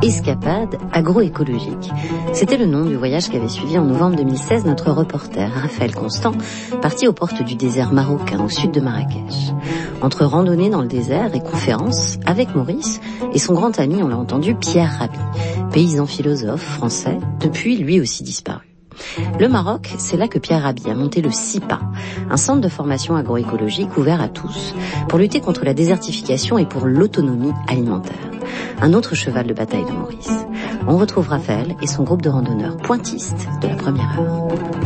Escapade agroécologique. C'était le nom du voyage qu'avait suivi en novembre 2016 notre reporter Raphaël Constant, parti aux portes du désert marocain au sud de Marrakech. Entre randonnées dans le désert et conférences avec Maurice et son grand ami, on l'a entendu, Pierre Rabhi, paysan philosophe français, depuis lui aussi disparu. Le Maroc, c'est là que Pierre Rabhi a monté le CIPA, un centre de formation agroécologique ouvert à tous, pour lutter contre la désertification et pour l'autonomie alimentaire. Un autre cheval de bataille de Maurice. On retrouve Raphaël et son groupe de randonneurs pointistes de la première heure.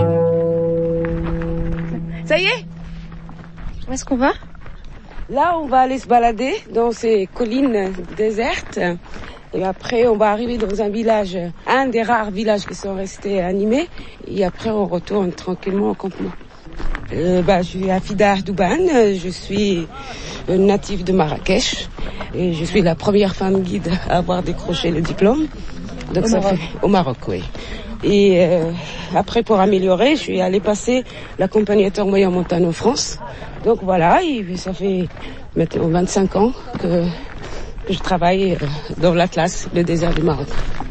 Ça y est ? Où est-ce qu'on va ? Là, on va aller se balader dans ces collines désertes. Et après, on va arriver dans un village, un des rares villages qui sont restés animés. Et après, on retourne tranquillement au campement. Je suis Afida Douban, je suis native de Marrakech. Et je suis la première femme guide à avoir décroché le diplôme. Donc au Maroc, oui. Et après, pour améliorer, je suis allée passer l'accompagnateur moyen montagne en France. Donc voilà, et ça fait maintenant 25 ans que je travaille dans l'Atlas, le désert du Maroc.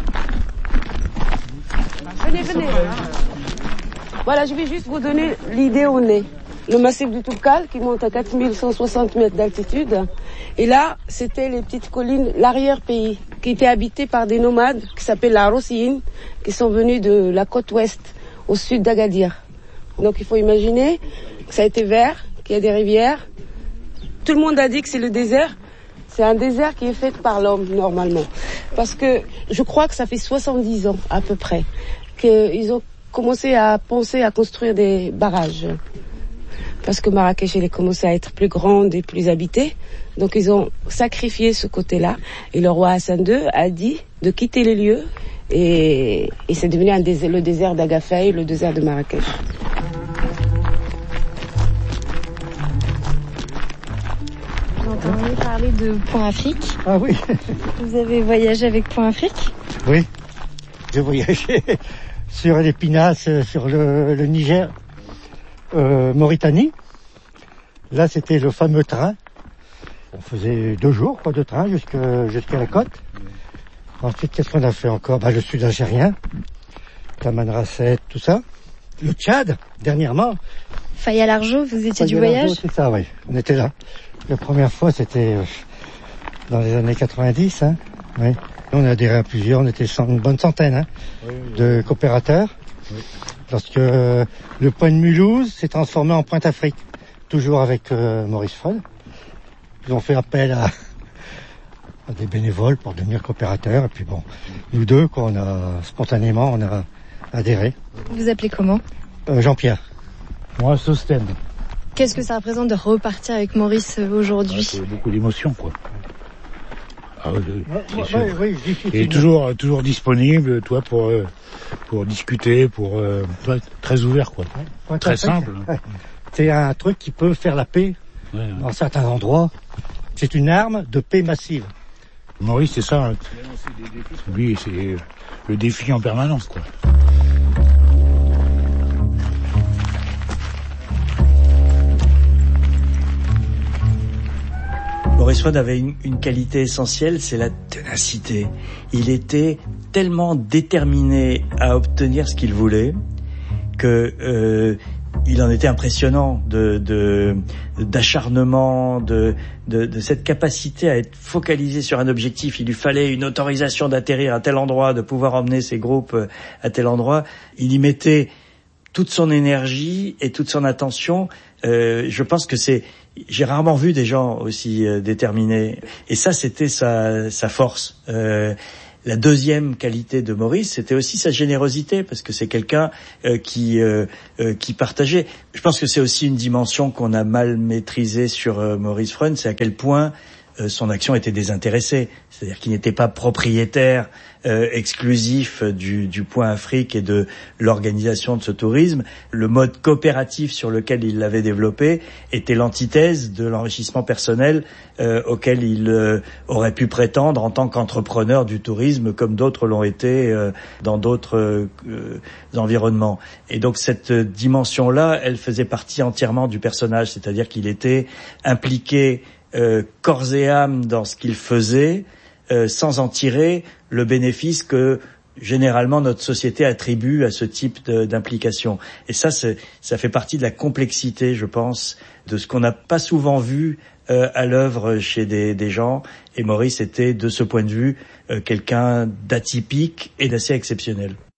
Venez. Voilà, je vais juste vous donner l'idée où on est. Le massif du Toubkal qui monte à 4160 mètres d'altitude. Et là, c'était les petites collines, l'arrière-pays, qui étaient habitées par des nomades qui s'appellent la Rossiyine, qui sont venus de la côte ouest, au sud d'Agadir. Donc il faut imaginer que ça a été vert, qu'il y a des rivières. Tout le monde a dit que c'est le désert. C'est un désert qui est fait par l'homme, normalement. Parce que je crois que ça fait 70 ans, à peu près, qu'ils ont commencé à penser à construire des barrages. Parce que Marrakech, elle a commencé à être plus grande et plus habitée. Donc ils ont sacrifié ce côté-là. Et le roi Hassan II a dit de quitter les lieux. Et c'est devenu le désert d'Agafay, le désert de Marrakech. J'ai entendu parler de Point Afrique. Ah oui. Vous avez voyagé avec Point Afrique ? Oui, j'ai voyagé sur les pinasses, sur le Niger, Mauritanie. Là, c'était le fameux train. On faisait 2 jours de train jusqu'à la côte. Ensuite, qu'est-ce qu'on a fait encore ? Le sud algérien, Tamanrasset, tout ça. Le Tchad, dernièrement. Faya-Largeau, vous étiez du voyage ? C'est ça, oui. On était là. La première fois, c'était dans les années 90. Oui. On a adhéré à plusieurs, on était une bonne centaine de coopérateurs. Oui. Lorsque le point de Mulhouse s'est transformé en Pointe Afrique, toujours avec Maurice Freud. Ils ont fait appel à des bénévoles pour devenir coopérateurs. Et puis bon, nous deux, on a adhéré. Vous appelez comment ? Jean-Pierre. Moi, Sostène. Qu'est-ce que ça représente de repartir avec Maurice aujourd'hui ? C'est beaucoup d'émotions, quoi. Ah, c'est sûr. Oui, et toujours disponible, toi, pour discuter, très ouvert, quoi. Ouais, très simple. Ouais. C'est un truc qui peut faire la paix dans certains endroits. C'est une arme de paix massive. Maurice, c'est ça. Lui, c'est le défi en permanence, quoi. Maurice Freud avait une qualité essentielle, c'est la ténacité. Il était tellement déterminé à obtenir ce qu'il voulait que il en était impressionnant d'acharnement, de cette capacité à être focalisé sur un objectif. Il lui fallait une autorisation d'atterrir à tel endroit, de pouvoir emmener ses groupes à tel endroit. Il y mettait toute son énergie et toute son attention. Je pense que j'ai rarement vu des gens aussi déterminés. Et ça, c'était sa force. La deuxième qualité de Maurice, c'était aussi sa générosité, parce que c'est quelqu'un qui partageait. Je pense que c'est aussi une dimension qu'on a mal maîtrisée sur Maurice Freud, c'est à quel point son action était désintéressée. C'est-à-dire qu'il n'était pas propriétaire exclusif du Point Afrique et de l'organisation de ce tourisme. Le mode coopératif sur lequel il l'avait développé était l'antithèse de l'enrichissement personnel auquel il aurait pu prétendre en tant qu'entrepreneur du tourisme, comme d'autres l'ont été dans d'autres environnements. Et donc cette dimension-là, elle faisait partie entièrement du personnage, c'est-à-dire qu'il était impliqué corps et âme dans ce qu'il faisait, sans en tirer le bénéfice que généralement notre société attribue à ce type d'implication. Et ça fait partie de la complexité, je pense, de ce qu'on n'a pas souvent vu à l'œuvre chez des gens. Et Maurice était, de ce point de vue, quelqu'un d'atypique et d'assez exceptionnel.